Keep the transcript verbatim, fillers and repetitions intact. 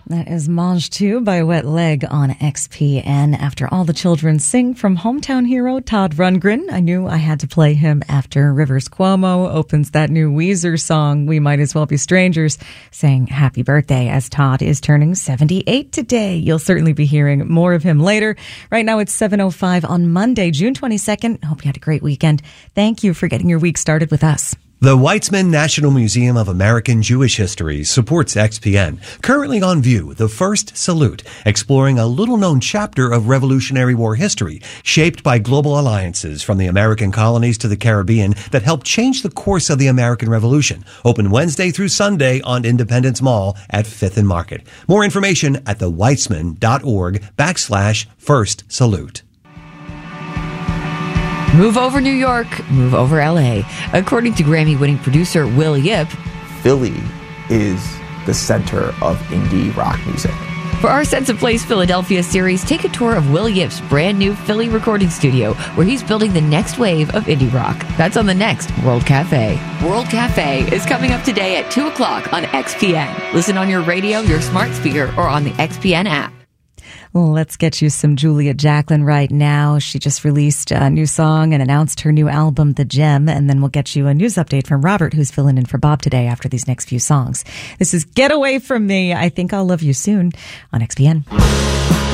That is Mange two by Wet Leg on X P N. After all the children sing from hometown hero Todd Rundgren, I knew I had to play him after Rivers Cuomo opens that new Weezer song, We Might As Well Be Strangers, saying happy birthday as Todd is turning seventy-eight today. You'll certainly be hearing more of him later. Right now it's seven oh five on Monday, June twenty-second. Hope you had a great weekend. Thank you for getting your week started with us. The Weitzman National Museum of American Jewish History supports X P N. Currently on view, The First Salute, exploring a little-known chapter of Revolutionary War history shaped by global alliances from the American colonies to the Caribbean that helped change the course of the American Revolution. Open Wednesday through Sunday on Independence Mall at Fifth and Market. More information at the weitzman.org backslash First Salute. Move over New York, move over L A. According to Grammy-winning producer Will Yip, Philly is the center of indie rock music. For our Sense of Place Philadelphia series, take a tour of Will Yip's brand new Philly recording studio, where he's building the next wave of indie rock. That's on the next World Cafe. World Cafe is coming up today at two o'clock on X P N. Listen on your radio, your smart speaker, or on the X P N app. Let's get you some Julia Jacklin right now. She just released a new song and announced her new album, The Gem. And then we'll get you a news update from Robert, who's filling in for Bob today after these next few songs. This is Get Away From Me. I Think I'll Love You Soon on X P N.